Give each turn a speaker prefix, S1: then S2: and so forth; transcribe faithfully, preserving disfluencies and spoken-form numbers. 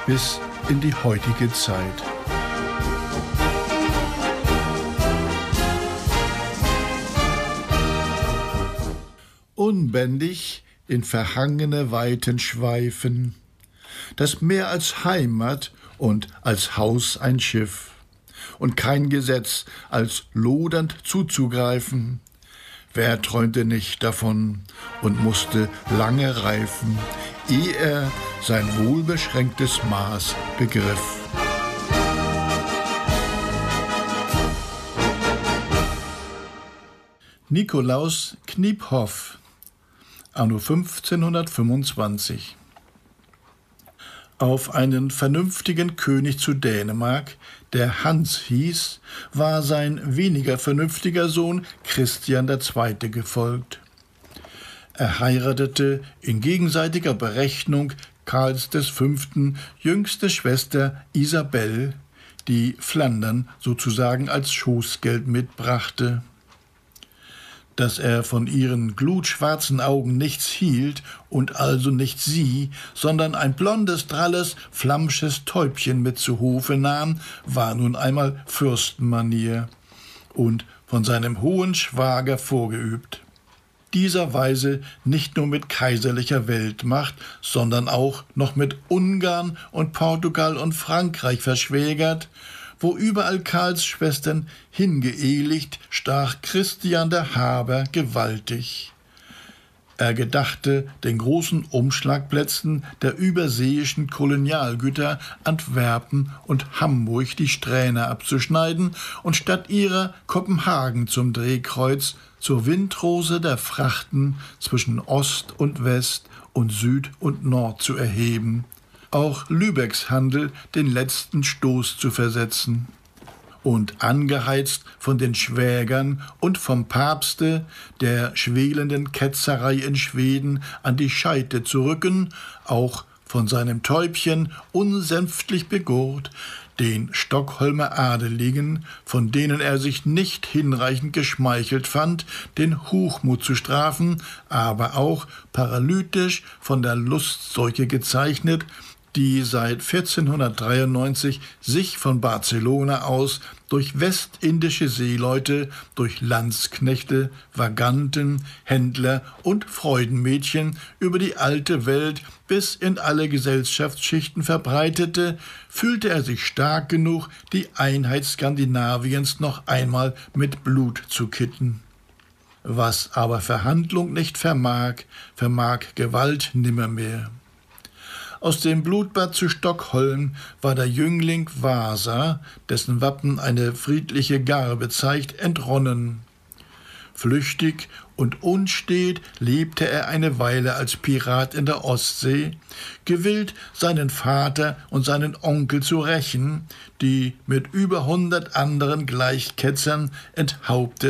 S1: bis in die heutige Zeit. Unbändig in verhangene Weiten schweifen, das Meer als Heimat und als Haus ein Schiff, und kein Gesetz als lodernd zuzugreifen. Wer träumte nicht davon und musste lange reifen, ehe er sein wohlbeschränktes Maß begriff. Nikolaus Kniephoff, anno fünfzehnhundertfünfundzwanzig. Auf einen vernünftigen König zu Dänemark, der Hans hieß, war sein weniger vernünftiger Sohn Christian der Zweite gefolgt. Er heiratete in gegenseitiger Berechnung Karls des Fünften jüngste Schwester Isabel, die Flandern sozusagen als Schoßgeld mitbrachte. Dass er von ihren glutschwarzen Augen nichts hielt und also nicht sie, sondern ein blondes, dralles, flamsches Täubchen mit zu Hofe nahm, war nun einmal Fürstenmanier und von seinem hohen Schwager vorgeübt. Dieser Weise nicht nur mit kaiserlicher Weltmacht, sondern auch noch mit Ungarn und Portugal und Frankreich verschwägert, wo überall Karls Schwestern hingeehelicht, stach Christian der Haber gewaltig. Er gedachte, den großen Umschlagplätzen der überseeischen Kolonialgüter Antwerpen und Hamburg die Strähne abzuschneiden und statt ihrer Kopenhagen zum Drehkreuz, zur Windrose der Frachten zwischen Ost und West und Süd und Nord zu erheben, auch Lübecks Handel den letzten Stoß zu versetzen. Und angeheizt von den Schwägern und vom Papste, der schwelenden Ketzerei in Schweden an die Scheite zu rücken, auch von seinem Täubchen unsänftlich begurrt, den Stockholmer Adeligen, von denen er sich nicht hinreichend geschmeichelt fand, den Hochmut zu strafen, aber auch paralytisch von der Lustseuche gezeichnet, die seit vierzehnhundertdreiundneunzig sich von Barcelona aus durch westindische Seeleute, durch Landsknechte, Vaganten, Händler und Freudenmädchen über die alte Welt bis in alle Gesellschaftsschichten verbreitete, fühlte er sich stark genug, die Einheit Skandinaviens noch einmal mit Blut zu kitten. Was aber Verhandlung nicht vermag, vermag Gewalt nimmermehr. Aus dem Blutbad zu Stockholm war der Jüngling Wasa, dessen Wappen eine friedliche Garbe zeigt, entronnen. Flüchtig und unstet lebte er eine Weile als Pirat in der Ostsee, gewillt, seinen Vater und seinen Onkel zu rächen, die mit über hundert anderen Gleichketzern enthauptet